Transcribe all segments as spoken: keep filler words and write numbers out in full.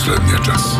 последния час.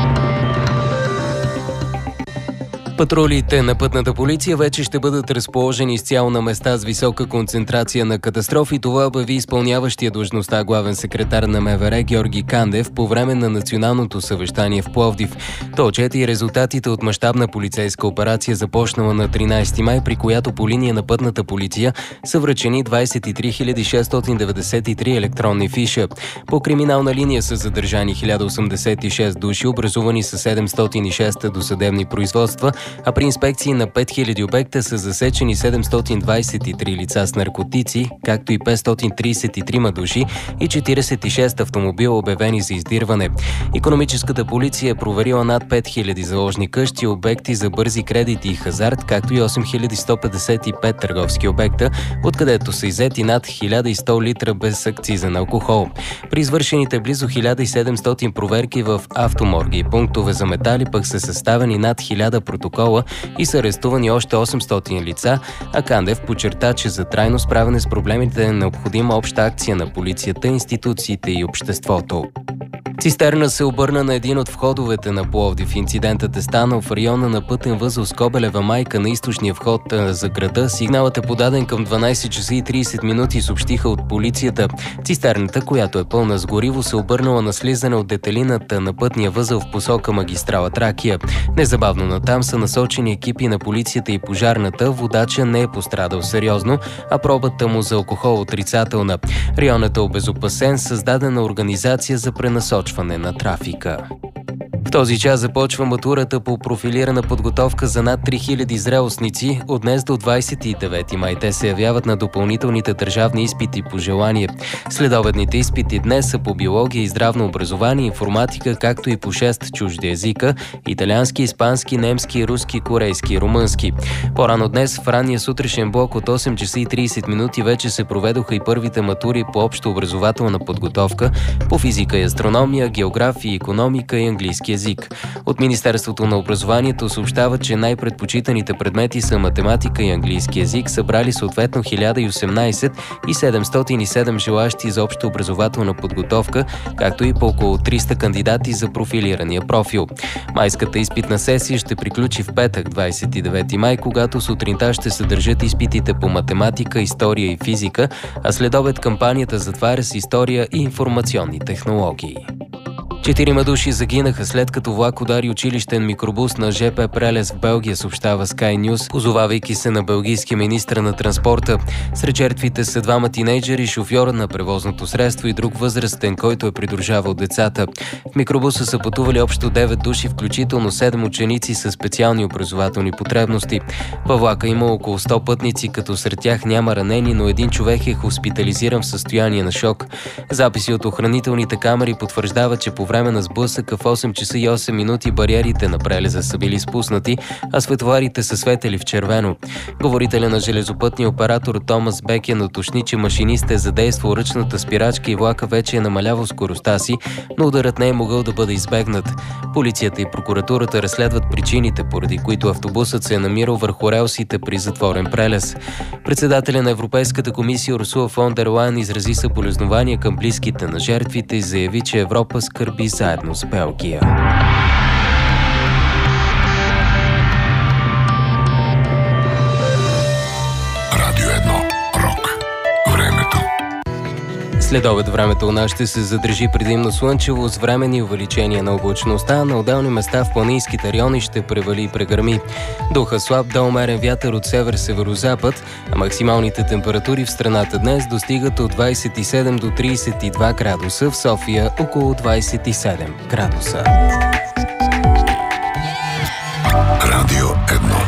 Патрулите на пътната полиция вече ще бъдат разположени изцяло на места с висока концентрация на катастрофи. Това обяви изпълняващия длъжността главен секретар на МВР Георги Кандев по време на националното съвещание в Пловдив. Той отчете и резултатите от мащабна полицейска операция, започнала на тринайсети май, при която по линия на пътната полиция са връчени двайсет и три хиляди шестстотин деветдесет и три електронни фиша. По криминална линия са задържани хиляда осемдесет и шест души, образувани са седемстотин и шест досъдебни производства, а при инспекции на пет хиляди обекта са засечени седемстотин двайсет и три лица с наркотици, както и петстотин трийсет и три души и четирийсет и шест автомобила, обявени за издирване. Икономическата полиция е проверила над пет хиляди заложни къщи, обекти за бързи кредити и хазарт, както и осем хиляди сто петдесет и пет търговски обекта, откъдето са иззети над хиляда и сто литра без акцизен алкохол. При извършените близо хиляда и седемстотин проверки в автоморги и пунктове за метали пък са съставени над хиляда протокола и са арестувани още осемстотин лица, а Кандев подчерта, че за трайно справяне с проблемите е необходима обща акция на полицията, институциите и обществото. Цистерна се обърна на един от входовете на Пловдив. Инцидентът е станал в района на пътен възел Скобелева майка на източния вход за града. Сигналът е подаден към дванайсет часа и трийсет минути, съобщиха от полицията. Цистерната, която е пълна с гориво, се обърнала на слизане от детелината на пътния възел в посока магистрала Тракия. Незабавно натам са насочени екипи на полицията и пожарната. Водача не е пострадал сериозно, а пробата му за алкохол отрицателна. Районът е обезопасен, създадена организация за пренасочване на трафика. В този час започва матурата по профилирана подготовка за над три хиляди зрелостници. От днес до двайсет и девети май те се явяват на допълнителните държавни изпити по желание. Следобедните изпити днес са по биология и здравно образование, информатика, както и по шест чужди езика – италиански, испански, немски, руски, корейски и румънски. По-рано днес в ранния сутрешен блок от осем часа и трийсет минути вече се проведоха и първите матури по общо образователна подготовка по физика и астрономия, география, икономика и английски език. От Министерството на образованието съобщават, че най-предпочитаните предмети са математика и английски език, събрали съответно хиляда и осемнайсет и седемстотин и седем желащи за обща образователна подготовка, както и по около триста кандидати за профилирания профил. Майската изпитна сесия ще приключи в петък, двайсет и девети май, когато сутринта ще се държат изпитите по математика, история и физика, а след обед кампанията затваря с история и информационни технологии. Четирима души загинаха след като влак удари училищен микробус на ЖП Прелез в Белгия, съобщава Sky News, позовавайки се на белгийския министър на транспорта. Сред жертвите са двама тинейджери, шофьора на превозното средство и друг възрастен, който е придружавал децата. В микробуса са пътували общо девет души, включително седем ученици със специални образователни потребности. Във влака има около сто пътници, като сред тях няма ранени, но един човек е хоспитализиран в състояние на шок. Записи от охранителните камери потвърждават, че по време на сблъсъка в осем часа и осем минути бариерите на прелеза са били спуснати, а светларите са светели в червено. Говорителя на железопътния оператор Томас Бекен уточни, че машинист е задействал ръчната спирачка и влака вече е намалявал скоростта си, но ударът не е могъл да бъде избегнат. Полицията и прокуратурата разследват причините, поради които автобусът се е намирал върху релсите при затворен прелез. Председателя на Европейската комисия Урсула фон дер Лайен изрази съболезнования към близките на жертвите и заяви, че Европа скърби заедно с Белгия. Радио едно. Рок. Времето. След обед времето у нас ще се задържи предимно слънчево с временни увеличения на облачността. На отделни места в планинските райони ще превали и прегърми. Духа слаб до умерен вятър от север-северозапад, а максималните температури в страната днес достигат от двайсет и седем до трийсет и два градуса, в София около двайсет и седем градуса. Радио едно.